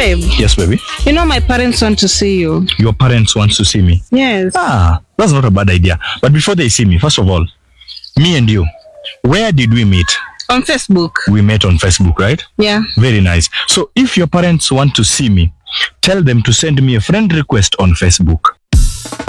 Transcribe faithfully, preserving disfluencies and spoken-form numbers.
Babe. Yes, baby. You know my parents want to see you. Your parents want to see me. Yes. Ah, that's not a bad idea. But before they see me, first of all, me and you, where did we meet? On Facebook. We met on Facebook, right? Yeah. Very nice. So if your parents want to see me, tell them to send me a friend request on Facebook.